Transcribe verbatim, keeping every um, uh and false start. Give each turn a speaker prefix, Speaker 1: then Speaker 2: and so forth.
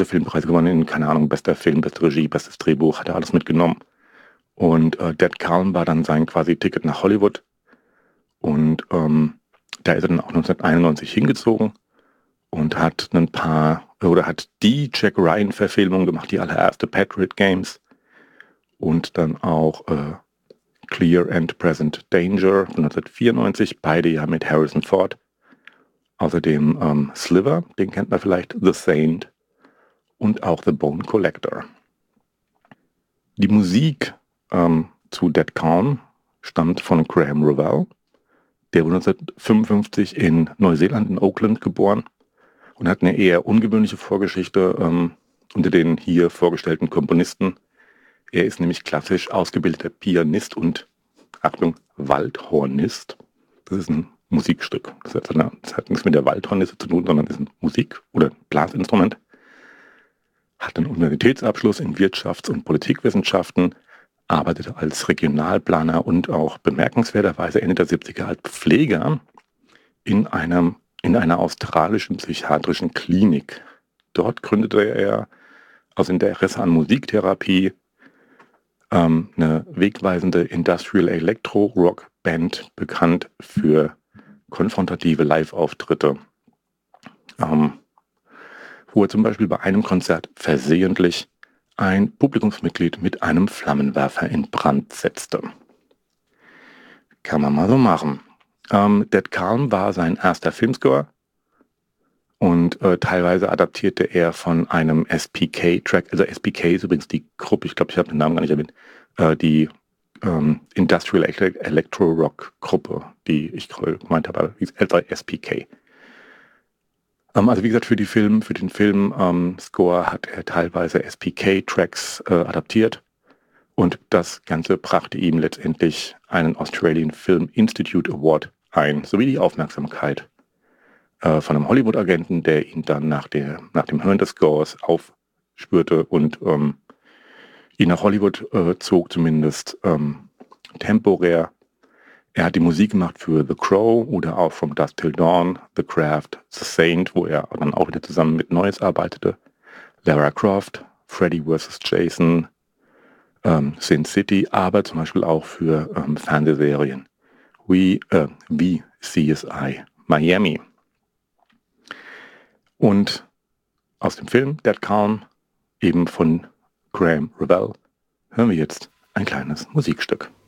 Speaker 1: Filmpreise gewonnen, keine Ahnung, bester Film, beste Regie, bestes Drehbuch, hat er alles mitgenommen. Und äh, Dead Calm war dann sein quasi Ticket nach Hollywood. Und ähm, da ist er dann auch neunzehnhunderteinundneunzig hingezogen und hat ein paar, oder hat die Jack Ryan-Verfilmung gemacht, die allererste Patriot Games. Und dann auch äh, Clear and Present Danger von neunzehnhundertvierundneunzig, beide ja mit Harrison Ford. Außerdem ähm, Sliver, den kennt man vielleicht, The Saint und auch The Bone Collector. Die Musik ähm, zu Dead Calm stammt von Graham Revell. Der wurde neunzehnhundertfünfundfünfzig in Neuseeland, in Auckland, geboren und hat eine eher ungewöhnliche Vorgeschichte ähm, unter den hier vorgestellten Komponisten. Er ist nämlich klassisch ausgebildeter Pianist und, Achtung, Waldhornist. Das ist ein Musikstück. Das hat, eine, das hat nichts mit der Waldhornisse zu tun, sondern ist ein Musik- oder Blasinstrument. Hat einen Universitätsabschluss in Wirtschafts- und Politikwissenschaften, arbeitete als Regionalplaner und auch bemerkenswerterweise Ende der siebziger als Pfleger in, einem, in einer australischen psychiatrischen Klinik. Dort gründete er aus Interesse an Musiktherapie ähm, eine wegweisende Industrial Electro Rock Band, bekannt für konfrontative Live-Auftritte, ähm, wo er zum Beispiel bei einem Konzert versehentlich ein Publikumsmitglied mit einem Flammenwerfer in Brand setzte. Kann man mal so machen. Ähm, Dead Calm war sein erster Filmscore und äh, teilweise adaptierte er von einem S P K-Track, also S P K ist übrigens die Gruppe, ich glaube, ich habe den Namen gar nicht erwähnt, äh, die ähm, Industrial Electro Rock Gruppe, die ich gemeint habe, S P K. Ähm, also wie gesagt, für, die Film, für den Film ähm, Score hat er teilweise S P K-Tracks äh, adaptiert. Und das Ganze brachte ihm letztendlich einen Australian Film Institute Award ein, sowie die Aufmerksamkeit äh, von einem Hollywood-Agenten, der ihn dann nach, der, nach dem Hören des Scores aufspürte und ähm, ihn nach Hollywood äh, zog, zumindest ähm, temporär. Er hat die Musik gemacht für The Crow oder auch From Dusk Till Dawn, The Craft, The Saint, wo er dann auch wieder zusammen mit Noyes arbeitete, Lara Croft, Freddy versus. Jason, ähm, Sin City, aber zum Beispiel auch für ähm, Fernsehserien wie, äh, wie C S I Miami. Und aus dem Film Dead Calm, eben von Graham Revell, hören wir jetzt ein kleines Musikstück.